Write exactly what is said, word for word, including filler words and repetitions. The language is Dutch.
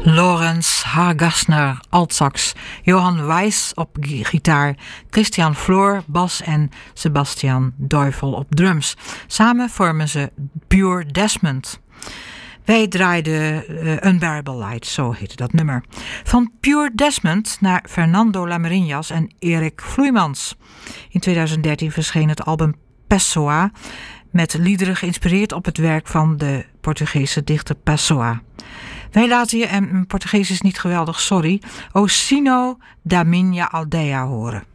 Lorenz Hargassner altsax, Johan Weiss op gitaar, Christian Floor bas en Sebastian Deuvel op drums. Samen vormen ze Pure Desmond. Wij draaiden uh, Unbearable Light, zo heette dat nummer. Van Pure Desmond naar Fernando Lamariñas en Erik Vloeimans. In twintig dertien verscheen het album Pessoa, met liederen geïnspireerd op het werk van de Portugese dichter Pessoa. Wij laten je, en mijn Portugees is niet geweldig, sorry, O Sino da Minha Aldeia horen.